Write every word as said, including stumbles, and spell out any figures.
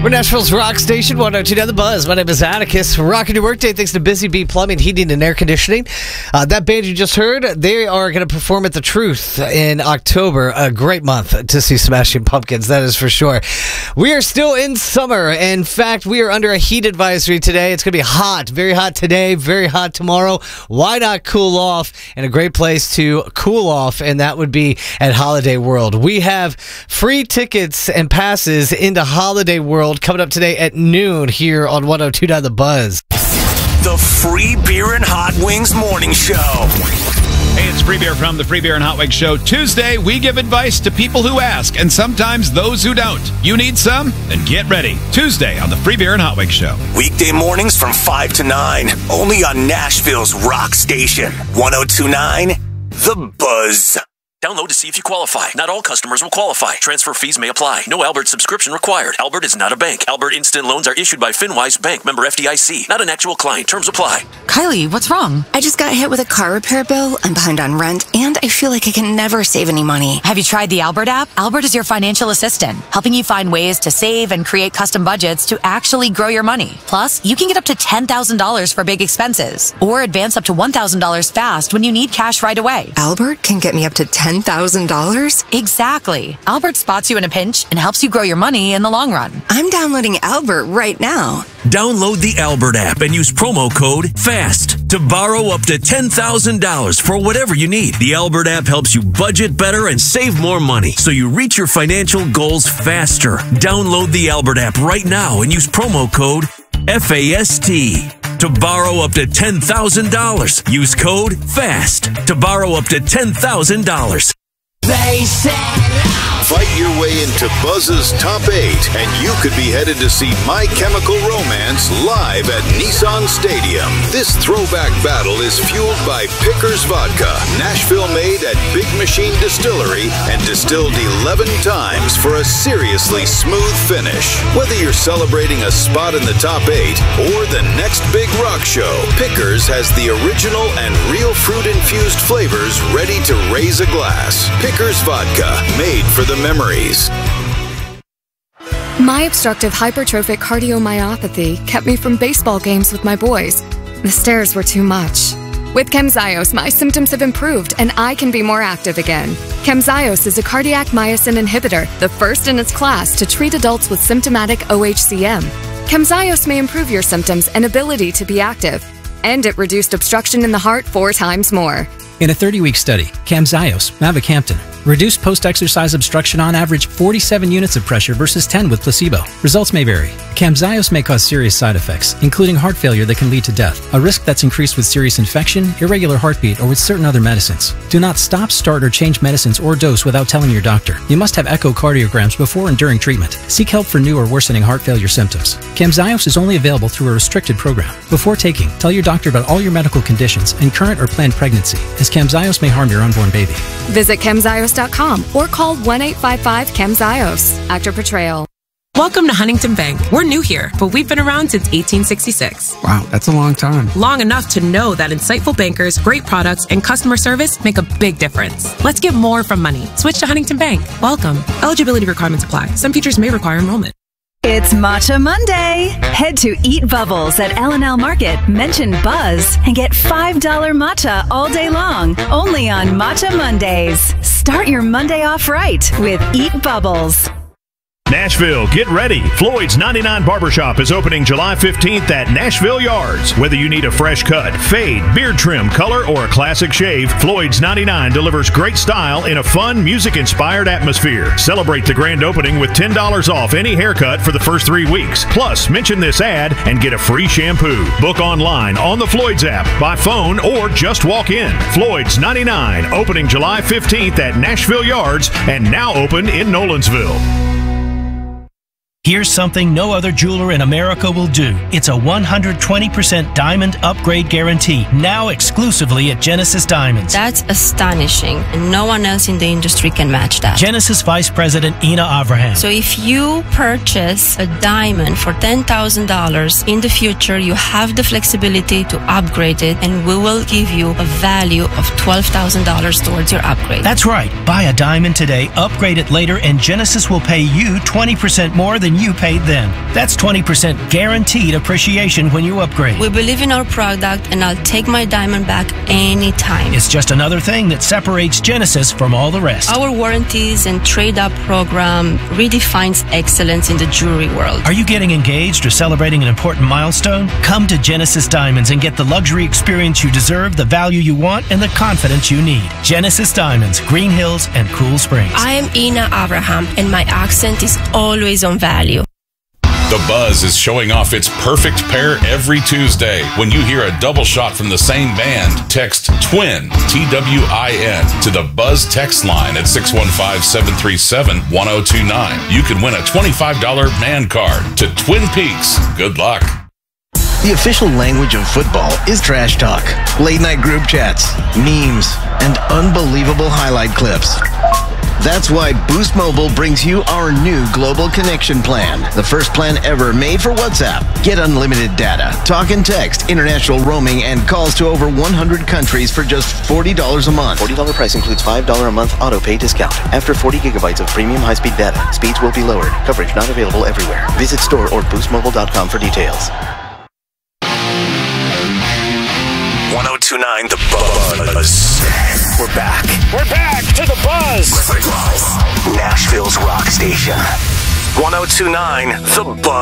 We're Nashville's rock station, one oh two nine The Buzz. My name is Atticus. Rocking your workday thanks to Busy Bee Plumbing, Heating, and Air Conditioning. Uh, that band you just heard, they are going to perform at The Truth in October. A great month to see Smashing Pumpkins, that is for sure. We are still in summer. In fact, we are under a heat advisory today. It's going to be hot, very hot today, very hot tomorrow. Why not cool off? And a great place to cool off, and that would be at Holiday World. We have free tickets and passes into Holiday World coming up today at noon here on one oh two point nine The Buzz. The Free Beer and Hot Wings Morning Show. Hey, it's Free Beer from the Free Beer and Hot Wings Show. Tuesday, we give advice to people who ask, and sometimes those who don't. You need some? Then get ready. Tuesday on the Free Beer and Hot Wings Show. Weekday mornings from five to nine, only on Nashville's rock station. one oh two point nine The Buzz. Download to see if you qualify. Not all customers will qualify. Transfer fees may apply. No Albert subscription required. Albert is not a bank. Albert Instant Loans are issued by FinWise Bank, member F D I C. Not an actual client. Terms apply. Kylie, what's wrong? I just got hit with a car repair bill. I'm behind on rent, and I feel like I can never save any money. Have you tried the Albert app? Albert is your financial assistant, helping you find ways to save and create custom budgets to actually grow your money. Plus, you can get up to ten thousand dollars for big expenses, or advance up to one thousand dollars fast when you need cash right away. Albert can get me up to ten thousand dollars? Exactly. Albert spots you in a pinch and helps you grow your money in the long run. I'm downloading Albert right now. Download the Albert app and use promo code FAST to borrow up to ten thousand dollars for whatever you need. The Albert app helps you budget better and save more money so you reach your financial goals faster. Download the Albert app right now and use promo code FAST to borrow up to ten thousand dollars. Use code FAST to borrow up to ten thousand dollars. They said fight your way into Buzz's top eight, and you could be headed to see My Chemical Romance live at Nissan Stadium. This throwback battle is fueled by Pickers Vodka, Nashville-made at Big Machine Distillery and distilled eleven times for a seriously smooth finish. Whether you're celebrating a spot in the top eight or the next big rock show, Pickers has the original and real fruit-infused flavors ready to raise a glass. Pickers Vodka, made for the memories. My obstructive hypertrophic cardiomyopathy kept me from baseball games with my boys. The stairs were too much. With Camzyos, my symptoms have improved and I can be more active again. Camzyos is a cardiac myosin inhibitor, the first in its class to treat adults with symptomatic O H C M. Camzyos may improve your symptoms and ability to be active, and it reduced obstruction in the heart four times more. In a thirty-week study, Camzyos, mavacamten, reduced post-exercise obstruction on average forty-seven units of pressure versus ten with placebo. Results may vary. Camzyos may cause serious side effects, including heart failure that can lead to death, a risk that's increased with serious infection, irregular heartbeat, or with certain other medicines. Do not stop, start, or change medicines or dose without telling your doctor. You must have echocardiograms before and during treatment. Seek help for new or worsening heart failure symptoms. Camzyos is only available through a restricted program. Before taking, tell your doctor about all your medical conditions and current or planned pregnancy, as Camzyos may harm your unborn baby. Visit Camzyos dot com or call one eight five five Camzyos. Actor portrayal. Welcome to Huntington Bank. We're new here, but we've been around since eighteen sixty-six. Wow, that's a long time. Long enough to know that insightful bankers, great products, and customer service make a big difference. Let's get more from money. Switch to Huntington Bank. Welcome. Eligibility requirements apply. Some features may require enrollment. It's Matcha Monday. Head to Eat Bubbles at L and L Market, mention Buzz, and get five dollar matcha all day long, only on Matcha Mondays. Start your Monday off right with Eat Bubbles. Nashville, get ready. Floyd's ninety-nine Barbershop is opening July fifteenth at Nashville Yards. Whether you need a fresh cut, fade, beard trim, color, or a classic shave, Floyd's ninety-nine delivers great style in a fun, music-inspired atmosphere. Celebrate the grand opening with ten dollars off any haircut for the first three weeks. Plus, mention this ad and get a free shampoo. Book online on the Floyd's app, by phone, or just walk in. Floyd's ninety-nine, opening July fifteenth at Nashville Yards and now open in Nolensville. Here's something no other jeweler in America will do. It's a one hundred twenty percent diamond upgrade guarantee, now exclusively at Genesis Diamonds. That's astonishing, and no one else in the industry can match that. Genesis Vice President Ina Avraham. So if you purchase a diamond for ten thousand dollars, in the future you have the flexibility to upgrade it, and we will give you a value of twelve thousand dollars towards your upgrade. That's right. Buy a diamond today, upgrade it later, and Genesis will pay you twenty percent more than than you paid then. That's twenty percent guaranteed appreciation when you upgrade. We believe in our product, and I'll take my diamond back anytime. It's just another thing that separates Genesis from all the rest. Our warranties and trade-up program redefines excellence in the jewelry world. Are you getting engaged or celebrating an important milestone? Come to Genesis Diamonds and get the luxury experience you deserve, the value you want, and the confidence you need. Genesis Diamonds, Green Hills, and Cool Springs. I am Ina Abraham, and my accent is always on value. The Buzz is showing off its perfect pair every Tuesday. When you hear a double shot from the same band, text TWIN, T W I N, to the Buzz text line at six one five, seven three seven, one zero two nine. You can win a twenty-five dollars man card to Twin Peaks. Good luck. The official language of football is trash talk, late-night group chats, memes, and unbelievable highlight clips. That's why Boost Mobile brings you our new Global Connection Plan, the first plan ever made for WhatsApp. Get unlimited data, talk and text, international roaming, and calls to over one hundred countries for just forty dollars a month. forty dollars price includes five dollars a month auto pay discount. After forty gigabytes of premium high-speed data, speeds will be lowered. Coverage not available everywhere. Visit store or boost mobile dot com for details. one oh two point nine The Buzz. We're back. We're back to The Buzz. Nashville's rock station. one oh two point nine The Buzz.